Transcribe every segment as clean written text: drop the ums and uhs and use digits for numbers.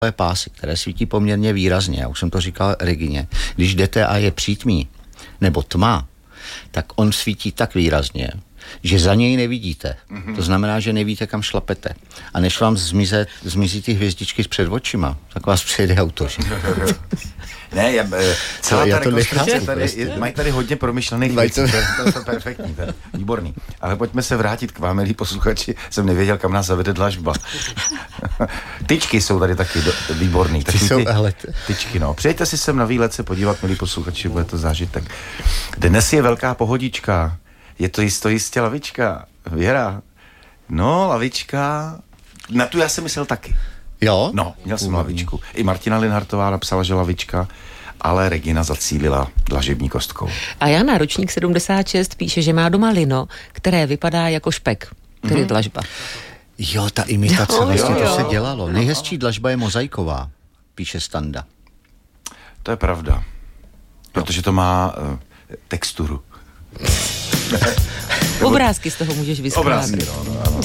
pásy, které svítí poměrně výrazně. Já už jsem to říkal Regině. Když jdete a je přítmí nebo tma, tak on svítí tak výrazně, že za něj nevidíte. To znamená, že nevíte, kam šlapete. A než vám zmizí ty hvězdičky před očima, tak vás přijede auto. Ne, celá ta rekonstrukce prostě. mají tady hodně promyšlených věcí, to je perfektní, to je výborný. Ale pojďme se vrátit k vám, milí posluchači, jsem nevěděl, kam nás zavede dlažba. Tyčky jsou tady taky výborný. Tyčky, no. Přijďte si sem na výlet se podívat, milí posluchači, bude to zážitek. Dnes je velká pohodička, je to jistě lavička, Věra. No, lavička, na tu já jsem myslel taky. Jo? No, měl jsem lavičku. I Martina Linhartová napsala, že lavička, ale Regina zacílila dlažební kostkou. A Jana, ročník 76, píše, že má doma lino, které vypadá jako špek, tedy dlažba. Jo, ta imitace, vlastně to se dělalo. Nejhezčí dlažba je mozaiková, píše Standa. To je pravda, protože to má texturu. Obrázky z toho můžeš vyskládat. Obrázky, no.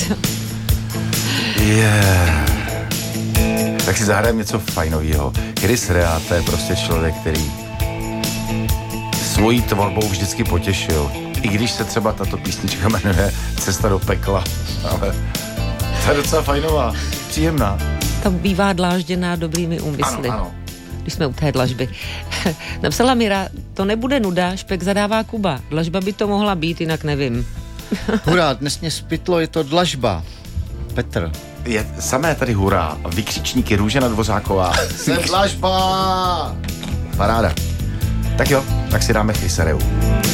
Tak si zahrajeme něco fajnového. Chris Rea, to je prostě člověk, který svojí tvorbou vždycky potěšil. I když se třeba tato písnička jmenuje Cesta do pekla. Ale to je docela fajnová, příjemná. To bývá dlážděná dobrými úmysly. Ano. Když jsme u té dlažby. Napsala Mira, to nebude nuda, špek zadává Kuba. Dlažba by to mohla být, jinak nevím. Hurá, dnes mě spytlo, je to dlažba. Petr. Je samé tady hurá. Vykřičníky Růžena Dvořáková. Jsem dlažba! Paráda. Tak jo, tak si dáme Chrisa Reu.